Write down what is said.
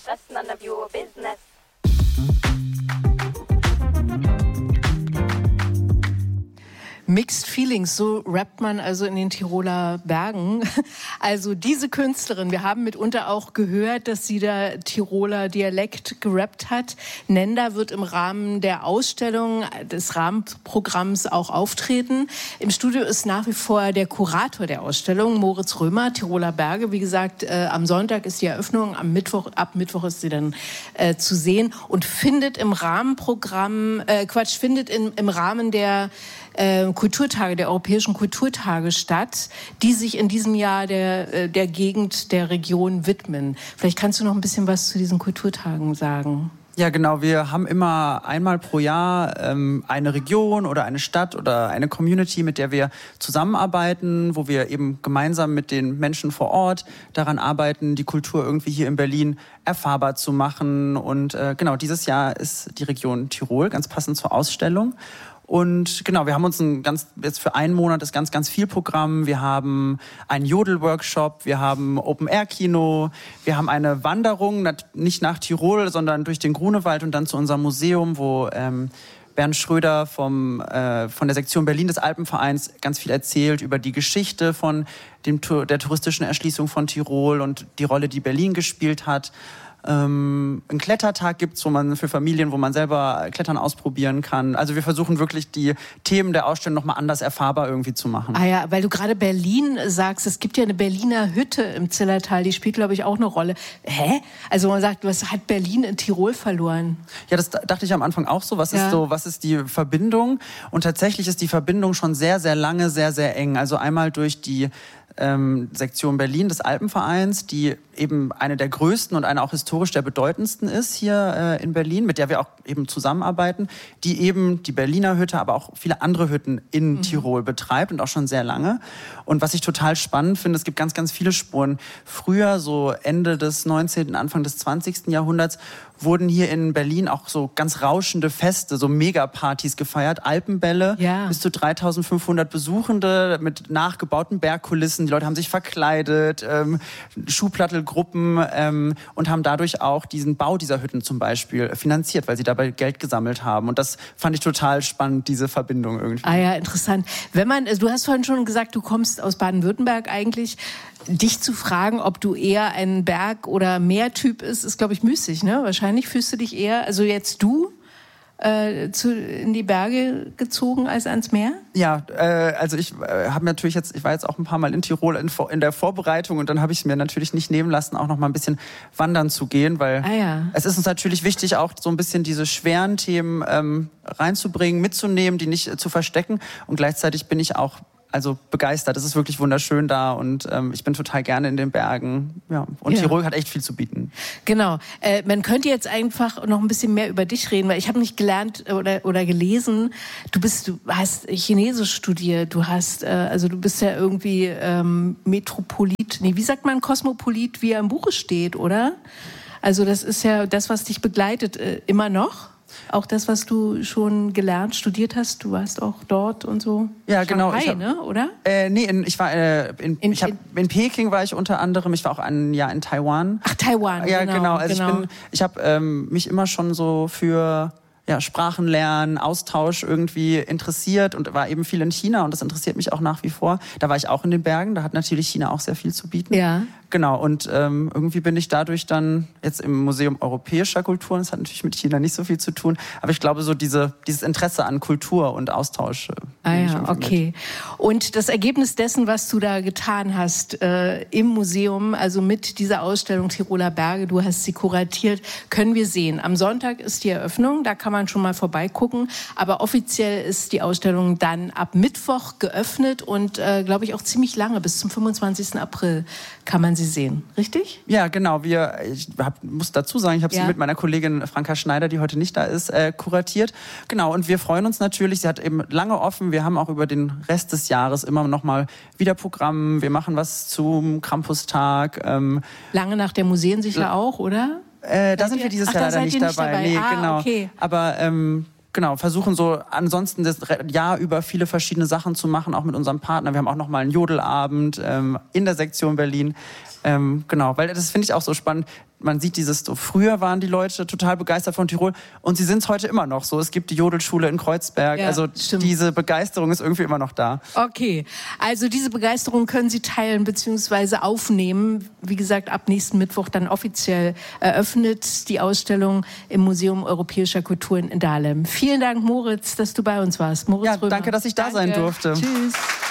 That's none of your business. Mixed Feelings, so rappt man also in den Tiroler Bergen. Also diese Künstlerin, wir haben mitunter auch gehört, dass sie da Tiroler Dialekt gerappt hat. Nenda wird im Rahmen der Ausstellung, des Rahmenprogramms auch auftreten. Im Studio ist nach wie vor der Kurator der Ausstellung, Moritz Römer, Tiroler Berge. Wie gesagt, am Sonntag ist die Eröffnung, ab Mittwoch ist sie dann zu sehen und findet im Rahmenprogramm, im Rahmen der Kulturtage, der Europäischen Kulturtage statt, die sich in diesem Jahr der Gegend, der Region widmen. Vielleicht kannst du noch ein bisschen was zu diesen Kulturtagen sagen. Ja, genau. Wir haben immer einmal pro Jahr eine Region oder eine Stadt oder eine Community, mit der wir zusammenarbeiten, wo wir eben gemeinsam mit den Menschen vor Ort daran arbeiten, die Kultur irgendwie hier in Berlin erfahrbar zu machen. Und genau, dieses Jahr ist die Region Tirol, ganz passend zur Ausstellung. Und genau, wir haben uns jetzt für einen Monat ist ganz viel Programm. Wir haben einen Jodel-Workshop, wir haben Open-Air-Kino, wir haben eine Wanderung, nicht nach Tirol, sondern durch den Grunewald und dann zu unserem Museum, wo Bernd Schröder von der Sektion Berlin des Alpenvereins ganz viel erzählt über die Geschichte von der touristischen Erschließung von Tirol und die Rolle, die Berlin gespielt hat. Einen Klettertag gibt's, für Familien, wo man selber Klettern ausprobieren kann. Also wir versuchen wirklich die Themen der Ausstellung nochmal anders erfahrbar irgendwie zu machen. Ah ja, weil du gerade Berlin sagst, es gibt ja eine Berliner Hütte im Zillertal, die spielt, glaube ich, auch eine Rolle. Hä? Also man sagt, was hat Berlin in Tirol verloren? Ja, das dachte ich am Anfang auch so. Was ist die Verbindung? Und tatsächlich ist die Verbindung schon sehr, sehr lange, sehr, sehr eng. Also einmal durch die Sektion Berlin des Alpenvereins, die eben eine der größten und eine auch historisch der bedeutendsten ist hier in Berlin, mit der wir auch eben zusammenarbeiten, die eben die Berliner Hütte, aber auch viele andere Hütten in Tirol betreibt und auch schon sehr lange. Und was ich total spannend finde, es gibt ganz viele Spuren. Früher, so Ende des 19., Anfang des 20. Jahrhunderts, wurden hier in Berlin auch so ganz rauschende Feste, so Megapartys gefeiert, Alpenbälle, bis zu 3500 Besuchende mit nachgebauten Bergkulissen. Die Leute haben sich verkleidet, Schuhplattelgruppen und haben dadurch auch diesen Bau dieser Hütten zum Beispiel finanziert, weil sie dabei Geld gesammelt haben. Und das fand ich total spannend, diese Verbindung irgendwie. Ah ja, interessant. Du hast vorhin schon gesagt, du kommst aus Baden-Württemberg eigentlich. Dich zu fragen, ob du eher ein Berg- oder Meertyp ist, glaube ich, müßig, ne? Wahrscheinlich fühlst du dich eher, also jetzt in die Berge gezogen als ans Meer? Ja, also ich war jetzt auch ein paar Mal in Tirol in der Vorbereitung und dann habe ich es mir natürlich nicht nehmen lassen, auch noch mal ein bisschen wandern zu gehen, weil es ist uns natürlich wichtig, auch so ein bisschen diese schweren Themen reinzubringen, mitzunehmen, die nicht zu verstecken, und gleichzeitig bin ich auch begeistert. Es ist wirklich wunderschön da und ich bin total gerne in den Bergen. Ja. Und Tirol hat echt viel zu bieten. Genau. Man könnte jetzt einfach noch ein bisschen mehr über dich reden, weil ich habe nicht gelernt oder gelesen, du hast Chinesisch studiert, du bist ja irgendwie Metropolit, wie sagt man, Kosmopolit, wie er im Buche steht, oder? Also das ist ja das, was dich begleitet, immer noch? Auch das, was du schon studiert hast, du warst auch dort und so? Ja, Shanghai, genau. Ne, oder? In Peking war ich unter anderem, ich war auch ein Jahr in Taiwan. Ach, Taiwan, ja, genau. Also ich habe mich immer schon so für Sprachenlernen, Austausch irgendwie interessiert und war eben viel in China und das interessiert mich auch nach wie vor. Da war ich auch in den Bergen, da hat natürlich China auch sehr viel zu bieten. Ja. Genau, und irgendwie bin ich dadurch dann jetzt im Museum Europäischer Kulturen, das hat natürlich mit China nicht so viel zu tun, aber ich glaube so dieses Interesse an Kultur und Austausch. Okay. Und das Ergebnis dessen, was du da getan hast im Museum, also mit dieser Ausstellung Tiroler Berge, du hast sie kuratiert, können wir sehen. Am Sonntag ist die Eröffnung, da kann man schon mal vorbeigucken, aber offiziell ist die Ausstellung dann ab Mittwoch geöffnet und glaube ich auch ziemlich lange, bis zum 25. April kann man sie sehen, richtig? Ja, genau. Ich muss dazu sagen, ich habe sie mit meiner Kollegin Franka Schneider, die heute nicht da ist, kuratiert. Genau, und wir freuen uns natürlich. Sie hat eben lange offen. Wir haben auch über den Rest des Jahres immer noch mal wieder Programm. Wir machen was zum Campustag. Lange nach der Museensichler auch, oder? Da sind wir dieses Jahr leider nicht dabei. Nee, genau. Okay. Aber versuchen so ansonsten das Jahr über viele verschiedene Sachen zu machen, auch mit unserem Partner. Wir haben auch noch mal einen Jodelabend in der Sektion Berlin. Genau, weil das finde ich auch so spannend. Man sieht so früher waren die Leute total begeistert von Tirol und sie sind es heute immer noch so. Es gibt die Jodelschule in Kreuzberg, also stimmt. Diese Begeisterung ist irgendwie immer noch da. Okay, also diese Begeisterung können Sie teilen bzw. aufnehmen. Wie gesagt, ab nächsten Mittwoch dann offiziell eröffnet die Ausstellung im Museum Europäischer Kulturen in Dahlem. Vielen Dank, Moritz, dass du bei uns warst. Moritz Römer. Danke, dass ich da sein durfte. Tschüss.